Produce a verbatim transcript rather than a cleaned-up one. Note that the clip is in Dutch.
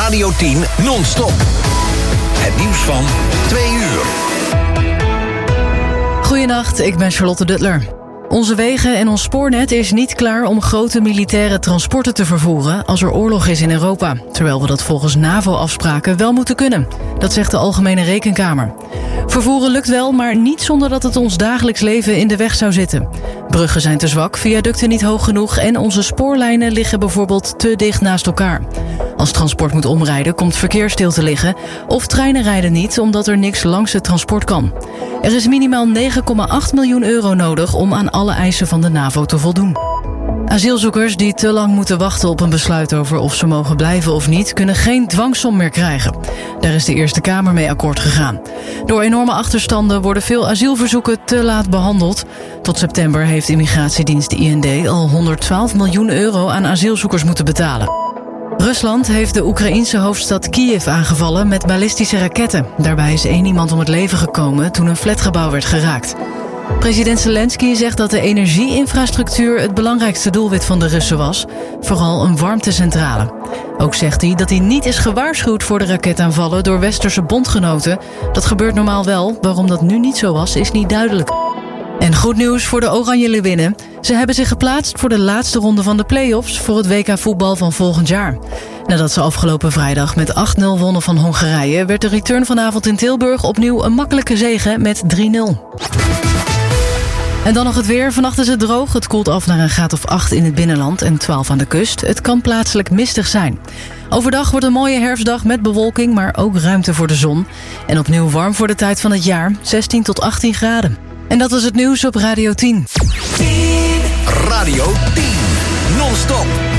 Radio tien non-stop. Het nieuws van twee uur. Goedenacht, ik ben Charlotte Duttler. Onze wegen en ons spoornet is niet klaar om grote militaire transporten te vervoeren als er oorlog is in Europa. Terwijl we dat volgens NAVO-afspraken wel moeten kunnen. Dat zegt de Algemene Rekenkamer. Vervoeren lukt wel, maar niet zonder dat het ons dagelijks leven in de weg zou zitten. Bruggen zijn te zwak, viaducten niet hoog genoeg en onze spoorlijnen liggen bijvoorbeeld te dicht naast elkaar. Als transport moet omrijden, komt verkeer stil te liggen of treinen rijden niet omdat er niks langs het transport kan. Er is minimaal negen komma acht miljoen euro nodig om aan alle eisen van de NAVO te voldoen. Asielzoekers die te lang moeten wachten op een besluit over of ze mogen blijven of niet, kunnen geen dwangsom meer krijgen. Daar is de Eerste Kamer mee akkoord gegaan. Door enorme achterstanden worden veel asielverzoeken te laat behandeld. Tot september heeft immigratiedienst I N D al honderdtwaalf miljoen euro aan asielzoekers moeten betalen. Rusland heeft de Oekraïense hoofdstad Kiev aangevallen met ballistische raketten. Daarbij is één iemand om het leven gekomen toen een flatgebouw werd geraakt. President Zelensky zegt dat de energie-infrastructuur het belangrijkste doelwit van de Russen was, vooral een warmtecentrale. Ook zegt hij dat hij niet is gewaarschuwd voor de raketaanvallen door westerse bondgenoten. Dat gebeurt normaal wel, waarom dat nu niet zo was, is niet duidelijk. En goed nieuws voor de Oranje Leeuwinnen. Ze hebben zich geplaatst voor de laatste ronde van de play-offs voor het W K voetbal van volgend jaar. Nadat ze afgelopen vrijdag met acht nul wonnen van Hongarije, werd de return vanavond in Tilburg opnieuw een makkelijke zege met drie nul. En dan nog het weer. Vannacht is het droog. Het koelt af naar een graad of acht in het binnenland en twaalf aan de kust. Het kan plaatselijk mistig zijn. Overdag wordt een mooie herfstdag met bewolking, maar ook ruimte voor de zon. En opnieuw warm voor de tijd van het jaar, zestien tot achttien graden. En dat was het nieuws op Radio tien. Radio tien non-stop.